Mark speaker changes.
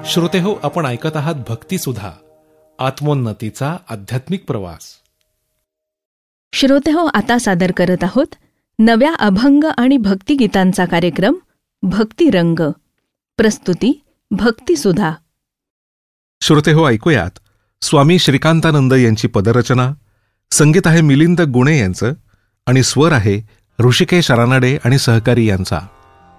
Speaker 1: श्रोतेहो, आपण ऐकत आहात भक्तिसुधा, आत्मोन्नतीचा आध्यात्मिक प्रवास.
Speaker 2: श्रोतेहो, आता सादर करत आहोत नव्या अभंग आणि भक्तिगीतांचा कार्यक्रम भक्तिरंग. प्रस्तुती भक्तिसुधा.
Speaker 1: श्रोतेहो, ऐकूयात स्वामी श्रीकांतानंद यांची पदरचना. संगीत आहे मिलिंद गुणे यांचं आणि स्वर आहे ऋषिकेश रानाडे आणि सहकारी यांचा.